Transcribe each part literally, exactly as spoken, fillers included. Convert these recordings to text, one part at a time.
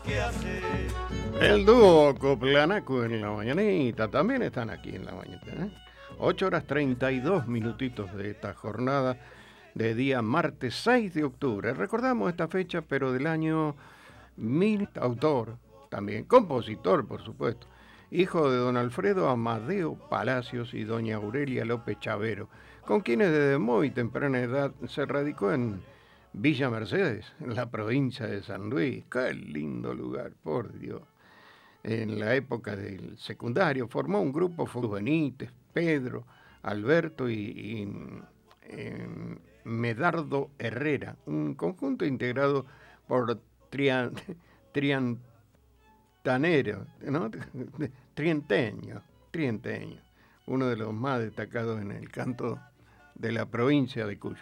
que hacer. El dúo Coplanaco en la mañanita también están aquí en la mañanita, ¿eh? ocho horas treinta y dos minutitos de esta jornada de día martes seis de octubre. Recordamos esta fecha, pero del año mil, autor, también compositor, por supuesto, hijo de don Alfredo Amadeo Palacios y doña Aurelia López Chavero, con quienes desde muy temprana edad se radicó en Villa Mercedes, en la provincia de San Luis. Qué lindo lugar, por Dios. En la época del secundario formó un grupo Benítez, Pedro, Alberto y, y eh, Medardo Herrera, un conjunto integrado por trian, triantanero, ¿no? trienteño, trienteño, uno de los más destacados en el canto de la provincia de Cuyo.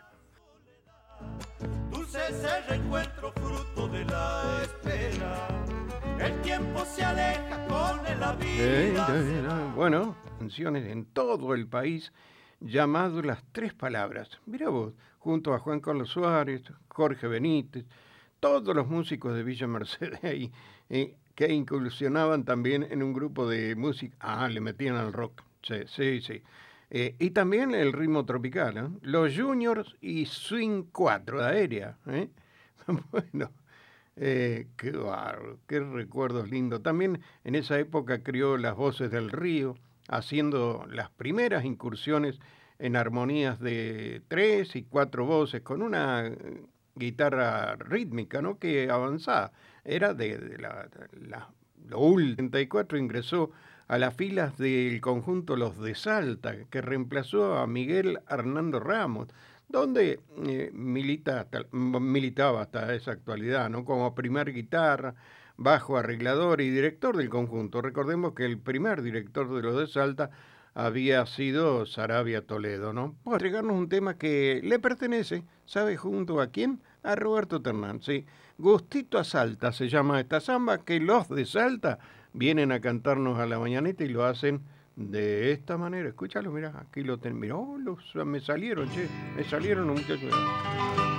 Dulce es el reencuentro fruto de la espera. El tiempo se aleja con el la vida. Bueno, canciones en todo el país llamado Las Tres Palabras. Mira vos, junto a Juan Carlos Suárez, Jorge Benítez, todos los músicos de Villa Mercedes ahí, eh, que incursionaban también en un grupo de música. Ah, le metían al rock. Sí, sí, sí. Eh, y también el ritmo tropical, ¿eh? Los Juniors y Swing cuatro, de aérea. ¿eh? Bueno, eh, qué barro, qué recuerdos lindos. También en esa época crió Las Voces del Río, haciendo las primeras incursiones en armonías de tres y cuatro voces, con una guitarra rítmica, ¿no? Que avanzaba. Era de, de la, la, lo último. En setenta y cuatro ingresó a las filas del conjunto Los de Salta, que reemplazó a Miguel Hernando Ramos, donde eh, milita hasta, militaba hasta esa actualidad, ¿no? Como primer guitarra, bajo arreglador y director del conjunto. Recordemos que el primer director de Los de Salta había sido Sarabia Toledo, ¿no? Por entregarnos un tema que le pertenece, ¿sabe junto a quién? A Roberto Ternán, sí. Gustito a Salta se llama esta samba, que Los de Salta vienen a cantarnos a la mañanita y lo hacen de esta manera. Escúchalo, mira, aquí lo tengo. Mirá, oh, los, me salieron, che, me salieron un muchacho.